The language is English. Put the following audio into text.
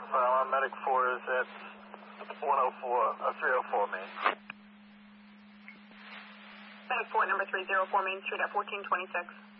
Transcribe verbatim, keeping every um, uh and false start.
Uh, medic four is at one oh four, uh, three oh four Main. Medic four, number three oh four Main Street at fourteen twenty-six.